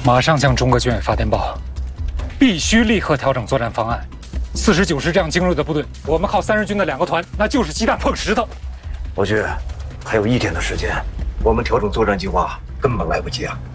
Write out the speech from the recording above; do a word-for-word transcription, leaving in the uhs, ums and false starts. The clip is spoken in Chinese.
马上向中国军委发电报，必须立刻调整作战方案。四十九师这样精锐的部队，我们靠三十军的两个团，那就是鸡蛋碰石头。 我觉还有一天的时间，我们调整作战计划根本来不及啊。